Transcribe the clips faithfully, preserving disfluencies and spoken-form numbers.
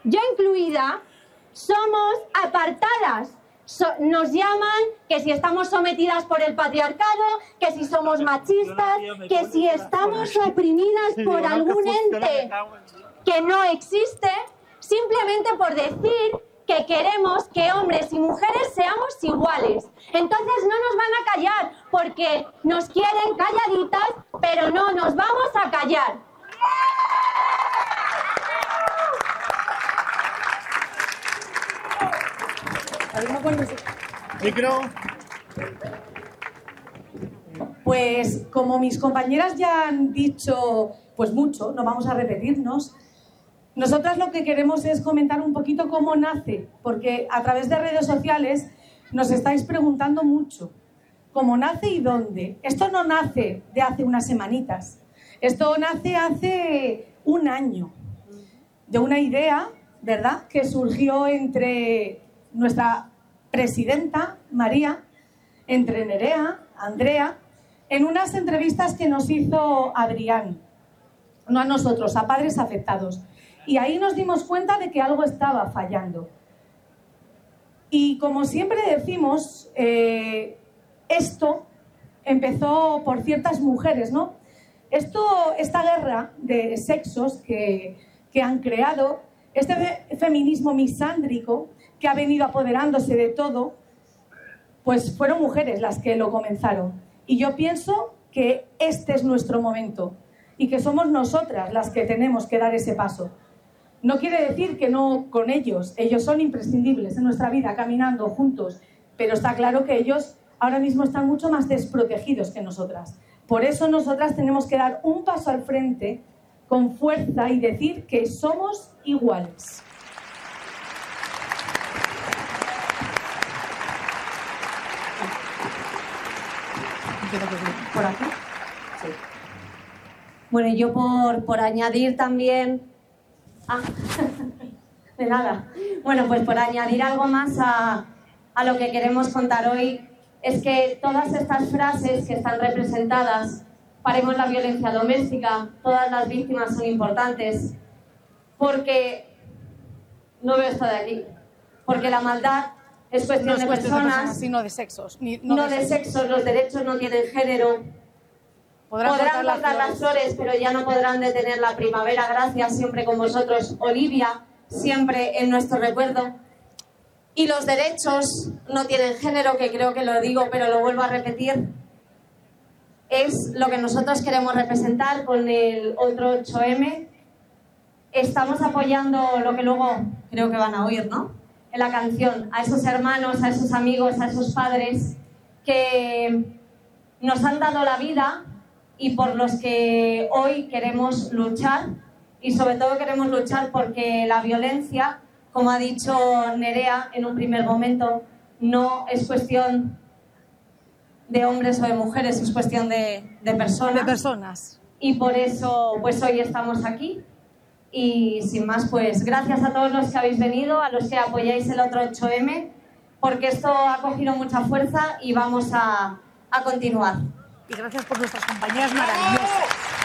yo incluida, somos apartadas. So, nos llaman que si estamos sometidas por el patriarcado, que si somos machistas, que si estamos oprimidas por algún ente que no existe, simplemente por decir que queremos que hombres y mujeres seamos iguales. Entonces no nos van a callar porque nos quieren calladitas, pero no nos vamos a callar. Micro. Pues como mis compañeras ya han dicho pues mucho, no vamos a repetirnos, nosotras lo que queremos es comentar un poquito cómo nace, porque a través de redes sociales nos estáis preguntando mucho cómo nace y dónde. Esto no nace de hace unas semanitas, esto nace hace un año, de una idea, ¿verdad?, que surgió entre nuestra presidenta, María, entre Nerea, Andrea, en unas entrevistas que nos hizo Adrián, no a nosotros, a padres afectados. Y ahí nos dimos cuenta de que algo estaba fallando. Y como siempre decimos, eh, esto empezó por ciertas mujeres, ¿no? Esto, esta guerra de sexos que, que han creado, este fe- feminismo misándrico que ha venido apoderándose de todo, pues fueron mujeres las que lo comenzaron. Y yo pienso que este es nuestro momento y que somos nosotras las que tenemos que dar ese paso. No quiere decir que no con ellos, ellos son imprescindibles en nuestra vida, caminando juntos, pero está claro que ellos ahora mismo están mucho más desprotegidos que nosotras. Por eso nosotras tenemos que dar un paso al frente con fuerza y decir que somos iguales. ¿Por aquí? Sí. Bueno, y yo por, por añadir también... Ah, de nada. Bueno, pues por añadir algo más a, a lo que queremos contar hoy, es que todas estas frases que están representadas, paremos la violencia doméstica, todas las víctimas son importantes, porque no veo esto de aquí, porque la maldad es cuestión, No es de, cuestión personas, de personas, sino de sexos. Ni, no, no de, de sexos. sexos, los derechos no tienen género. Podrán, Podrán cortar cortar las flores, pero ya no podrán detener la primavera. Gracias, siempre con vosotros, Olivia, siempre en nuestro recuerdo. Y los derechos no tienen género, que creo que lo digo, pero lo vuelvo a repetir. Es lo que nosotros queremos representar con el otro ocho eme. Estamos apoyando lo que luego creo que van a oír, ¿no?, en la canción, a esos hermanos, a esos amigos, a esos padres que nos han dado la vida y por los que hoy queremos luchar, y sobre todo queremos luchar porque la violencia, como ha dicho Nerea en un primer momento, no es cuestión de hombres o de mujeres, es cuestión de, de personas. De personas. Y por eso pues hoy estamos aquí. Y sin más, pues gracias a todos los que habéis venido, a los que apoyáis el otro ocho eme, porque esto ha cogido mucha fuerza y vamos a, a continuar. Y gracias por nuestras compañeras maravillosas.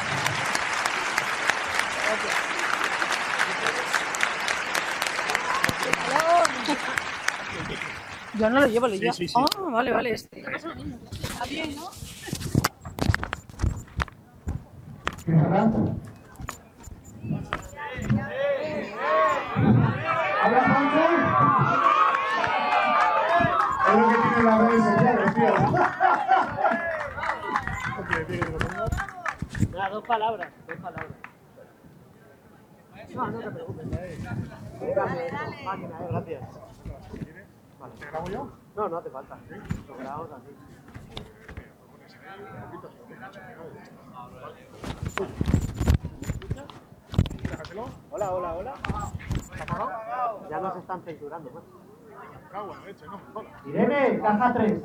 Yo no lo llevo, lo llevo. Sí, sí, sí. Oh, vale, vale. Este. Está bien, ¿no? ¿Habla Juanjo? Es lo que tienen las redes sociales, tío. Nada, dos palabras, dos palabras. No, no te preocupes. Gracias, máquina, eh, gracias. Vale. ¿Te grabo yo? No, no hace falta. Lo grabamos así. Déjatelo. Hola, hola, hola. ¿Está apagado? Ya nos están censurando, pues. Cago en la leche, no. Joder. Irene, caja tres.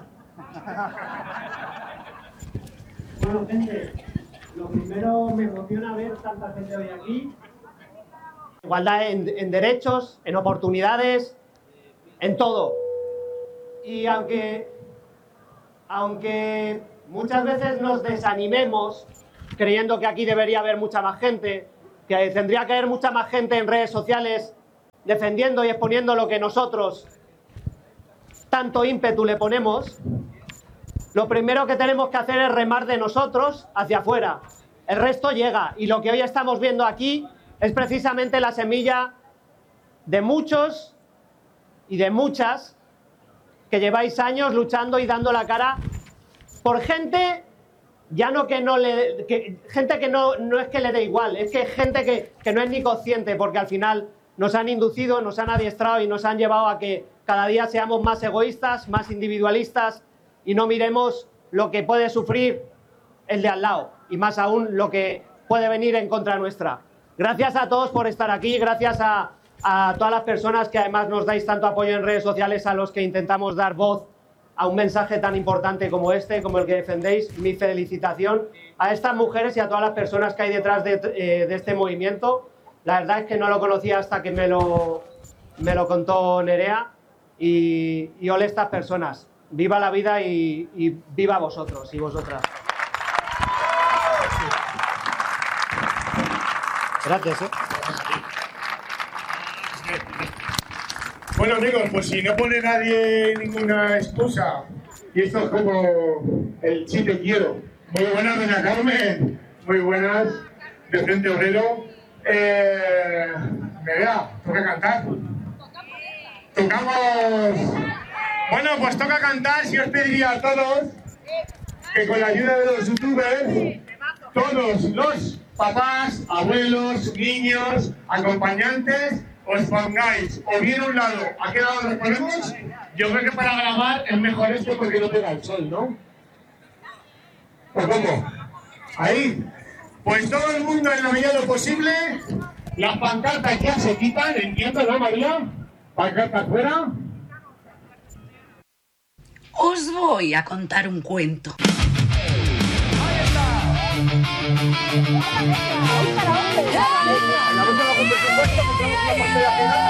Bueno, gente, lo primero me emociona ver tanta gente hoy aquí. Igualdad en, en derechos, en oportunidades, en todo. Y aunque, aunque muchas veces nos desanimemos creyendo que aquí debería haber mucha más gente, que tendría que haber mucha más gente en redes sociales defendiendo y exponiendo lo que nosotros tanto ímpetu le ponemos, lo primero que tenemos que hacer es remar de nosotros hacia afuera. El resto llega, y lo que hoy estamos viendo aquí es precisamente la semilla de muchos y de muchas que lleváis años luchando y dando la cara por gente, ya no que no le, que, gente que no, no es que le dé igual, es que gente que, que no es ni consciente, porque al final nos han inducido, nos han adiestrado y nos han llevado a que cada día seamos más egoístas, más individualistas y no miremos lo que puede sufrir el de al lado y más aún lo que puede venir en contra nuestra. Gracias a todos por estar aquí, gracias a, a todas las personas que además nos dais tanto apoyo en redes sociales, a los que intentamos dar voz a un mensaje tan importante como este, como el que defendéis. Mi felicitación a estas mujeres y a todas las personas que hay detrás de, eh, de este movimiento. La verdad es que no lo conocía hasta que me lo, me lo contó Nerea y, y ole estas personas. Viva la vida y, y viva vosotros y vosotras. Gracias, ¿eh? Bueno, amigos, pues si no pone nadie ninguna excusa, y esto es como el sí te quiero. Muy buenas, doña Carmen. Muy buenas, de Frente Obrero. Eh, Nerea, toca cantar. Tocamos. Bueno, pues toca cantar. Si os pediría a todos que con la ayuda de los youtubers, todos los papás, abuelos, niños, acompañantes, os pongáis o bien a un lado. ¿A qué lado nos ponemos? Yo creo que para grabar es mejor esto porque no pega el sol, ¿no? ¿O cómo? Ahí. Pues todo el mundo en la medida de lo posible. Las pancartas ya se quitan, entiendo, ¿no, María? Pancartas fuera. Os voy a contar un cuento. La